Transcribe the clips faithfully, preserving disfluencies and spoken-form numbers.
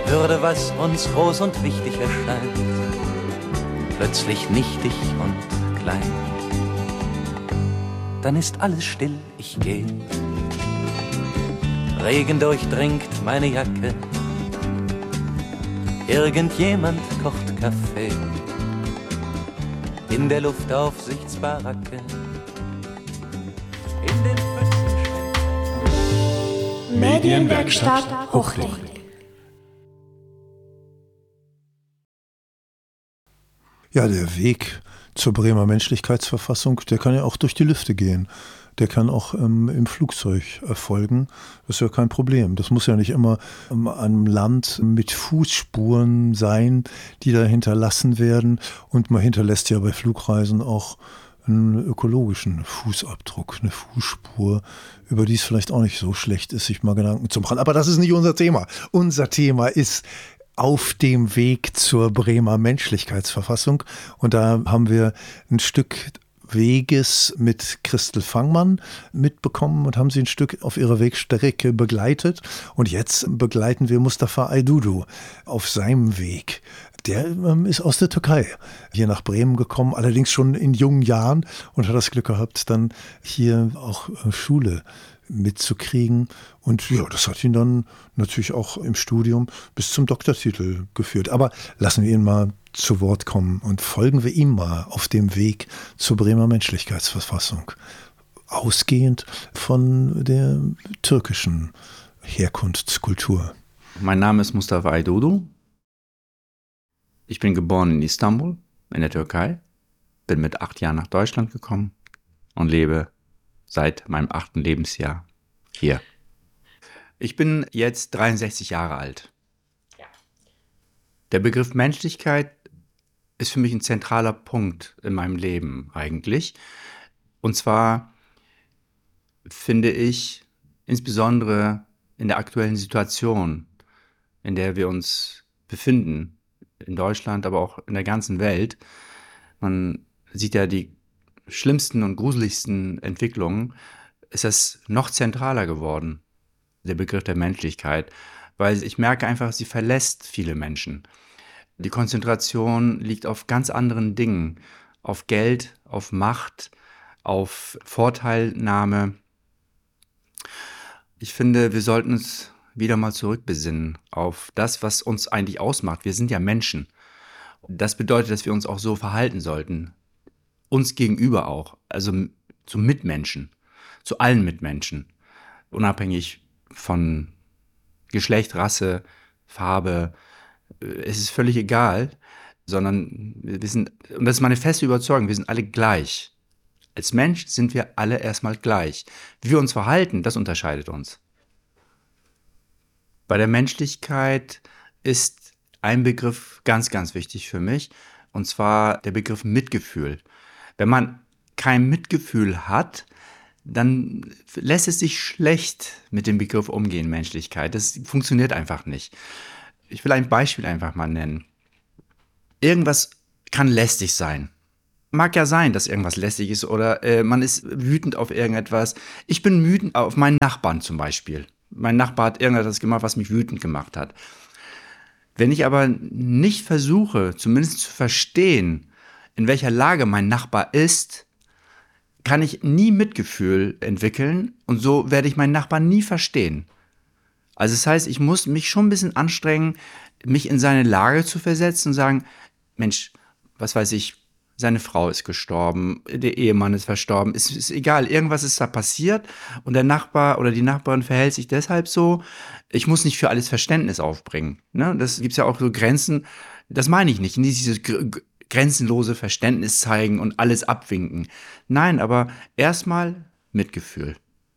würde, was uns groß und wichtig erscheint, plötzlich nichtig und klein. Dann ist alles still, ich geh. Regen durchdringt meine Jacke. Irgendjemand kocht Kaffee in der Luftaufsichtsbaracke. In den Pfützen Medienwerkstatt Hochding. Ja, der Weg zur Bremer Menschlichkeitsverfassung, der kann ja auch durch die Lüfte gehen. Der kann auch ähm, im Flugzeug erfolgen. Das ist ja kein Problem. Das muss ja nicht immer ähm, einem Land mit Fußspuren sein, die da hinterlassen werden. Und man hinterlässt ja bei Flugreisen auch einen ökologischen Fußabdruck, eine Fußspur, über die es vielleicht auch nicht so schlecht ist, sich mal Gedanken zu machen. Aber das ist nicht unser Thema. Unser Thema ist auf dem Weg zur Bremer Menschlichkeitsverfassung. Und da haben wir ein Stück Weges mit Christel Fangmann mitbekommen und haben sie ein Stück auf ihrer Wegstrecke begleitet. Und jetzt begleiten wir Mustafa Aydoğdu auf seinem Weg. Der ähm, ist aus der Türkei hier nach Bremen gekommen, allerdings schon in jungen Jahren und hat das Glück gehabt, dann hier auch äh, Schule mitzukriegen. Und ja, das hat ihn dann natürlich auch im Studium bis zum Doktortitel geführt. Aber lassen wir ihn mal zu Wort kommen und folgen wir ihm mal auf dem Weg zur Bremer Menschlichkeitsverfassung. Ausgehend von der türkischen Herkunftskultur. Mein Name ist Mustafa Aydoğdu. Ich bin geboren in Istanbul, in der Türkei, bin mit acht Jahren nach Deutschland gekommen und lebe seit meinem achten Lebensjahr hier. Ich bin jetzt dreiundsechzig Jahre alt. Der Begriff Menschlichkeit ist für mich ein zentraler Punkt in meinem Leben eigentlich. Und zwar finde ich insbesondere in der aktuellen Situation, in der wir uns befinden, in Deutschland, aber auch in der ganzen Welt. Man sieht ja die schlimmsten und gruseligsten Entwicklungen, ist das noch zentraler geworden, der Begriff der Menschlichkeit, weil ich merke einfach, sie verlässt viele Menschen. Die Konzentration liegt auf ganz anderen Dingen, auf Geld, auf Macht, auf Vorteilnahme. Ich finde, wir sollten uns wieder mal zurückbesinnen auf das, was uns eigentlich ausmacht. Wir sind ja Menschen. Das bedeutet, dass wir uns auch so verhalten sollten. Uns gegenüber auch, also zu Mitmenschen, zu allen Mitmenschen, unabhängig von Geschlecht, Rasse, Farbe. Es ist völlig egal, sondern wir sind, und das ist meine feste Überzeugung, wir sind alle gleich. Als Mensch sind wir alle erstmal gleich. Wie wir uns verhalten, das unterscheidet uns. Bei der Menschlichkeit ist ein Begriff ganz, ganz wichtig für mich, und zwar der Begriff Mitgefühl. Wenn man kein Mitgefühl hat, dann lässt es sich schlecht mit dem Begriff umgehen, Menschlichkeit. Das funktioniert einfach nicht. Ich will ein Beispiel einfach mal nennen. Irgendwas kann lästig sein. Mag ja sein, dass irgendwas lästig ist oder äh, man ist wütend auf irgendetwas. Ich bin wütend auf meinen Nachbarn zum Beispiel. Mein Nachbar hat irgendetwas gemacht, was mich wütend gemacht hat. Wenn ich aber nicht versuche, zumindest zu verstehen, in welcher Lage mein Nachbar ist, kann ich nie Mitgefühl entwickeln und so werde ich meinen Nachbarn nie verstehen. Also das heißt, ich muss mich schon ein bisschen anstrengen, mich in seine Lage zu versetzen und sagen, Mensch, was weiß ich, seine Frau ist gestorben, der Ehemann ist verstorben, ist, ist egal, irgendwas ist da passiert und der Nachbar oder die Nachbarin verhält sich deshalb so. Ich muss nicht für alles Verständnis aufbringen. Ne? Das gibt es ja auch so Grenzen, das meine ich nicht, nicht dieses grenzenlose Verständnis zeigen und alles abwinken. Nein, aber erstmal Mitgefühl.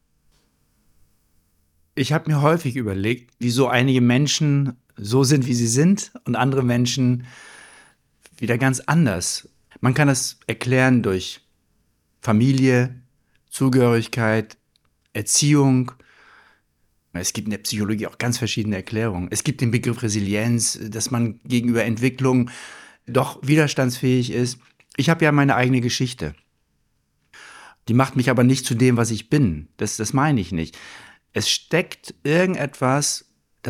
Ich habe mir häufig überlegt, wieso einige Menschen so sind, wie sie sind und andere Menschen wieder ganz anders. Man kann das erklären durch Familie, Zugehörigkeit, Erziehung. Es gibt in der Psychologie auch ganz verschiedene Erklärungen. Es gibt den Begriff Resilienz, dass man gegenüber Entwicklung doch widerstandsfähig ist. Ich habe ja meine eigene Geschichte. Die macht mich aber nicht zu dem, was ich bin. Das, das meine ich nicht. Es steckt irgendetwas, das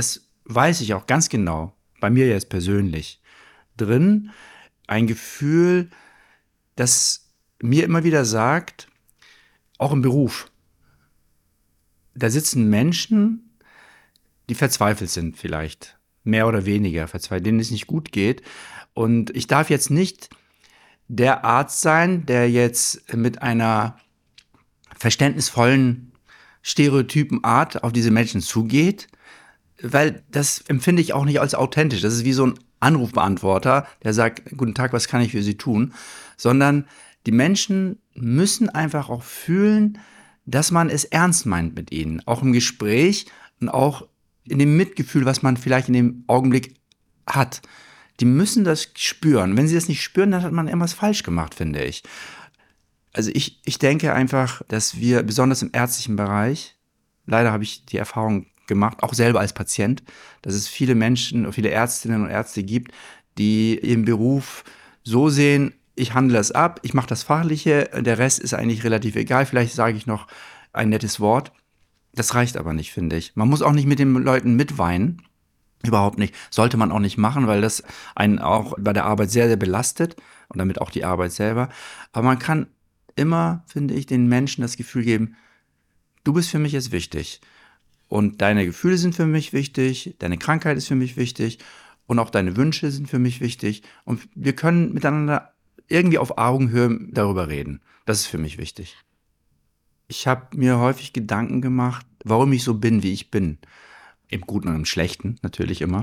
weiß ich auch ganz genau, bei mir jetzt persönlich, drin ein Gefühl, das mir immer wieder sagt, auch im Beruf, da sitzen Menschen, die verzweifelt sind vielleicht, mehr oder weniger verzweifelt, denen es nicht gut geht. Und ich darf jetzt nicht der Arzt sein, der jetzt mit einer verständnisvollen, stereotypen Art auf diese Menschen zugeht, weil das empfinde ich auch nicht als authentisch. Das ist wie so ein Anrufbeantworter, der sagt, guten Tag, was kann ich für Sie tun? Sondern die Menschen müssen einfach auch fühlen, dass man es ernst meint mit ihnen. Auch im Gespräch und auch in dem Mitgefühl, was man vielleicht in dem Augenblick hat. Die müssen das spüren. Wenn sie das nicht spüren, dann hat man irgendwas falsch gemacht, finde ich. Also ich, ich denke einfach, dass wir besonders im ärztlichen Bereich, leider habe ich die Erfahrung gemacht, auch selber als Patient, dass es viele Menschen, viele Ärztinnen und Ärzte gibt, die ihren Beruf so sehen, ich handle das ab, ich mache das Fachliche, der Rest ist eigentlich relativ egal, vielleicht sage ich noch ein nettes Wort. Das reicht aber nicht, finde ich. Man muss auch nicht mit den Leuten mitweinen, überhaupt nicht. Sollte man auch nicht machen, weil das einen auch bei der Arbeit sehr, sehr belastet und damit auch die Arbeit selber. Aber man kann immer, finde ich, den Menschen das Gefühl geben, du bist für mich jetzt wichtig. Und deine Gefühle sind für mich wichtig, deine Krankheit ist für mich wichtig und auch deine Wünsche sind für mich wichtig. Und wir können miteinander irgendwie auf Augenhöhe darüber reden. Das ist für mich wichtig. Ich habe mir häufig Gedanken gemacht, warum ich so bin, wie ich bin. Im Guten und im Schlechten natürlich immer.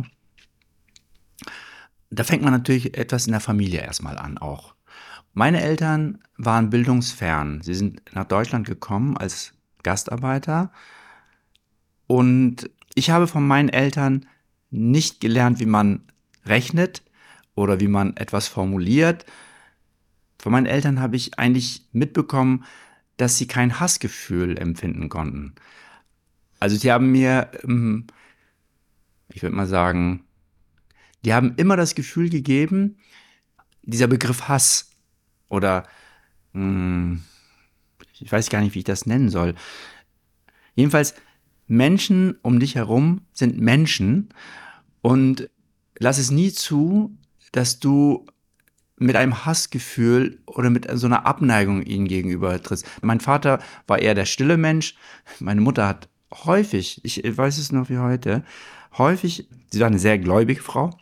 Da fängt man natürlich etwas in der Familie erstmal an auch. Meine Eltern waren bildungsfern. Sie sind nach Deutschland gekommen als Gastarbeiter. Und ich habe von meinen Eltern nicht gelernt, wie man rechnet oder wie man etwas formuliert. Von meinen Eltern habe ich eigentlich mitbekommen, dass sie kein Hassgefühl empfinden konnten. Also sie haben mir, ich würde mal sagen, die haben immer das Gefühl gegeben, dieser Begriff Hass oder ich weiß gar nicht, wie ich das nennen soll. Jedenfalls, Menschen um dich herum sind Menschen und lass es nie zu, dass du mit einem Hassgefühl oder mit so einer Abneigung ihnen gegenüber trittst. Mein Vater war eher der stille Mensch. Meine Mutter hat häufig, ich weiß es noch wie heute, häufig, sie war eine sehr gläubige Frau,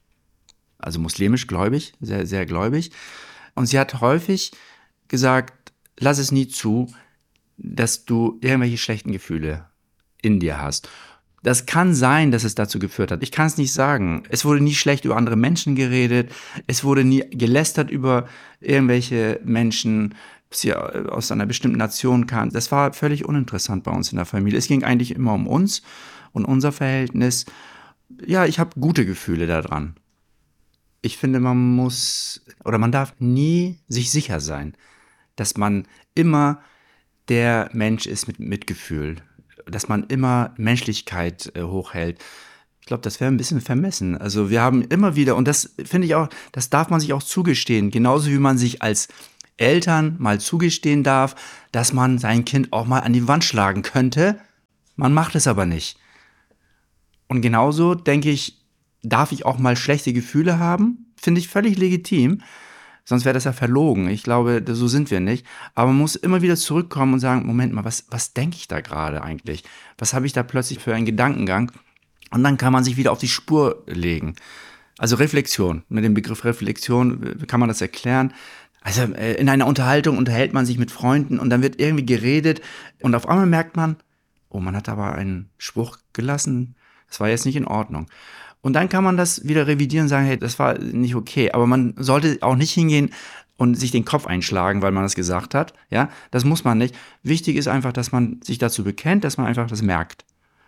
also muslimisch gläubig, sehr, sehr gläubig. Und sie hat häufig gesagt, lass es nie zu, dass du irgendwelche schlechten Gefühle in dir hast. Das kann sein, dass es dazu geführt hat. Ich kann es nicht sagen. Es wurde nie schlecht über andere Menschen geredet. Es wurde nie gelästert über irgendwelche Menschen, ob sie aus einer bestimmten Nation kamen. Das war völlig uninteressant bei uns in der Familie. Es ging eigentlich immer um uns und unser Verhältnis. Ja, ich habe gute Gefühle daran. Ich finde, man muss oder man darf nie sich sicher sein, dass man immer der Mensch ist mit Mitgefühl, dass man immer Menschlichkeit äh, hochhält. Ich glaube, das wäre ein bisschen vermessen. Also wir haben immer wieder, und das finde ich auch, das darf man sich auch zugestehen, genauso wie man sich als Eltern mal zugestehen darf, dass man sein Kind auch mal an die Wand schlagen könnte. Man macht es aber nicht. Und genauso, denke ich, darf ich auch mal schlechte Gefühle haben. Finde ich völlig legitim. Sonst wäre das ja verlogen. Ich glaube, so sind wir nicht. Aber man muss immer wieder zurückkommen und sagen, Moment mal, was, was denke ich da gerade eigentlich? Was habe ich da plötzlich für einen Gedankengang? Und dann kann man sich wieder auf die Spur legen. Also Reflexion. Mit dem Begriff Reflexion kann man das erklären. Also in einer Unterhaltung unterhält man sich mit Freunden und dann wird irgendwie geredet und auf einmal merkt man, oh, man hat aber einen Spruch gelassen. Das war jetzt nicht in Ordnung. Und dann kann man das wieder revidieren und sagen, hey, das war nicht okay. Aber man sollte auch nicht hingehen und sich den Kopf einschlagen, weil man das gesagt hat. Ja, das muss man nicht. Wichtig ist einfach, dass man sich dazu bekennt, dass man einfach das merkt.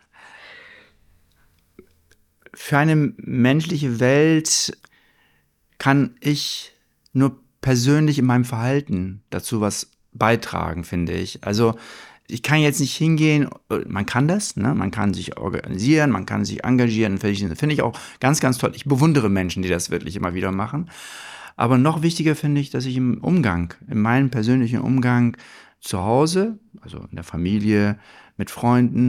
Für eine menschliche Welt kann ich nur persönlich in meinem Verhalten dazu was beitragen, finde ich. Also ich kann jetzt nicht hingehen, man kann das, ne? Man kann sich organisieren, man kann sich engagieren, finde ich, find ich auch ganz, ganz toll. Ich bewundere Menschen, die das wirklich immer wieder machen. Aber noch wichtiger finde ich, dass ich im Umgang, in meinem persönlichen Umgang zu Hause, also in der Familie, mit Freunden,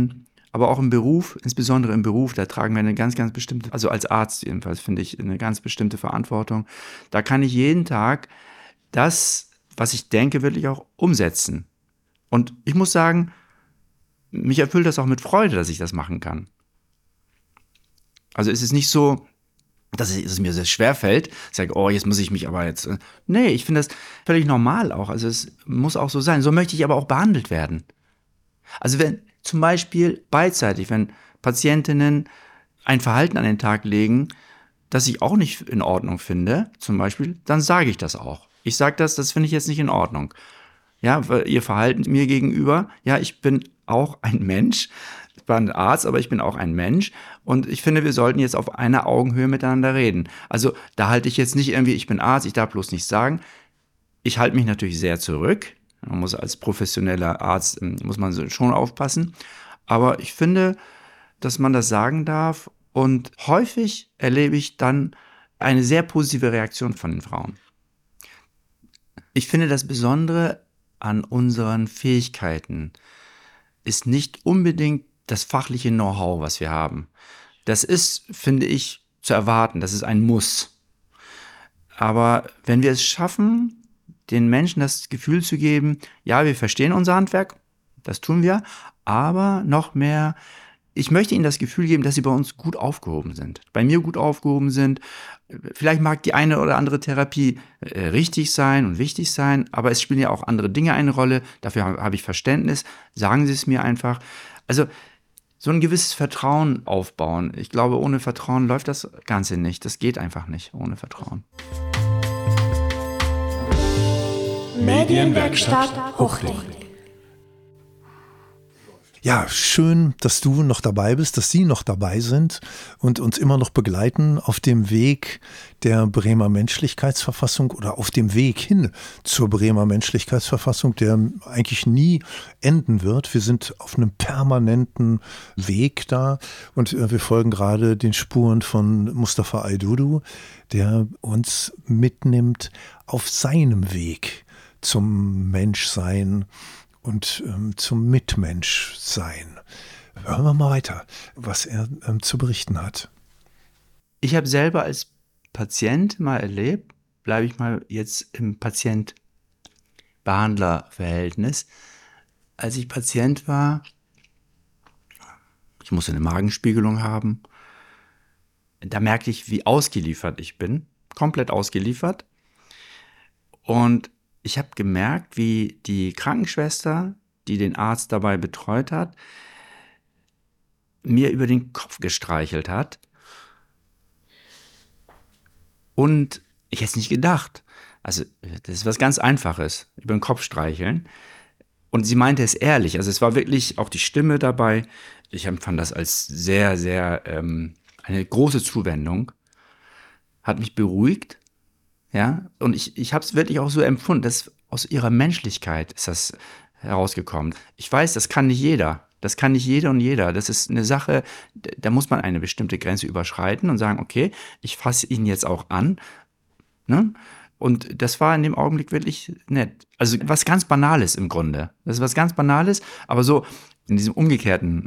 aber auch im Beruf, insbesondere im Beruf, da tragen wir eine ganz, ganz bestimmte, also als Arzt jedenfalls, finde ich, eine ganz bestimmte Verantwortung. Da kann ich jeden Tag das, was ich denke, wirklich auch umsetzen. Und ich muss sagen, mich erfüllt das auch mit Freude, dass ich das machen kann. Also es ist nicht so, dass es, dass es mir sehr schwer fällt. Ich sage, oh, jetzt muss ich mich aber jetzt... Nee, ich finde das völlig normal auch. Also es muss auch so sein. So möchte ich aber auch behandelt werden. Also wenn zum Beispiel beidseitig, wenn Patientinnen ein Verhalten an den Tag legen, das ich auch nicht in Ordnung finde, zum Beispiel, dann sage ich das auch. Ich sage das, das finde ich jetzt nicht in Ordnung. Ja, ihr Verhalten mir gegenüber, ja, ich bin auch ein Mensch. Ich war ein Arzt, aber ich bin auch ein Mensch. Und ich finde, wir sollten jetzt auf einer Augenhöhe miteinander reden. Also da halte ich jetzt nicht irgendwie, ich bin Arzt, ich darf bloß nichts sagen. Ich halte mich natürlich sehr zurück. Man muss als professioneller Arzt, muss man schon aufpassen. Aber ich finde, dass man das sagen darf. Und häufig erlebe ich dann eine sehr positive Reaktion von den Frauen. Ich finde, das Besondere an unseren Fähigkeiten ist nicht unbedingt das fachliche Know-how, was wir haben. Das ist, finde ich, zu erwarten. Das ist ein Muss. Aber wenn wir es schaffen, den Menschen das Gefühl zu geben, ja, wir verstehen unser Handwerk, das tun wir, aber noch mehr, ich möchte ihnen das Gefühl geben, dass sie bei uns gut aufgehoben sind, bei mir gut aufgehoben sind. Vielleicht mag die eine oder andere Therapie äh, richtig sein und wichtig sein, aber es spielen ja auch andere Dinge eine Rolle. Dafür habe hab ich Verständnis. Sagen Sie es mir einfach. Also so ein gewisses Vertrauen aufbauen. Ich glaube, ohne Vertrauen läuft das Ganze nicht. Das geht einfach nicht ohne Vertrauen. Medienwerkstatt Hochding. Ja, schön, dass du noch dabei bist, dass Sie noch dabei sind und uns immer noch begleiten auf dem Weg der Bremer Menschlichkeitsverfassung oder auf dem Weg hin zur Bremer Menschlichkeitsverfassung, der eigentlich nie enden wird. Wir sind auf einem permanenten Weg da und wir folgen gerade den Spuren von Mustafa Aydoudou, der uns mitnimmt auf seinem Weg zum Menschsein und ähm, zum Mitmenschsein. Hören wir mal weiter, was er ähm, zu berichten hat. Ich habe selber als Patient mal erlebt, bleibe ich mal jetzt im Patient-Behandler-Verhältnis. Als ich Patient war, ich musste eine Magenspiegelung haben, da merkte ich, wie ausgeliefert ich bin, komplett ausgeliefert. Und ich habe gemerkt, wie die Krankenschwester, die den Arzt dabei betreut hat, mir über den Kopf gestreichelt hat. Und ich hätte es nicht gedacht. Also das ist was ganz Einfaches, über den Kopf streicheln. Und sie meinte es ehrlich. Also es war wirklich auch die Stimme dabei. Ich empfand das als sehr, sehr, ähm, eine große Zuwendung. Hat mich beruhigt. Ja, und ich, ich habe es wirklich auch so empfunden, dass aus ihrer Menschlichkeit ist das herausgekommen. Ich weiß, das kann nicht jeder. Das kann nicht jeder und jeder. Das ist eine Sache, da muss man eine bestimmte Grenze überschreiten und sagen, okay, ich fasse ihn jetzt auch an. Ne? Und das war in dem Augenblick wirklich nett. Also was ganz Banales im Grunde. Das ist was ganz Banales, aber so in diesem umgekehrten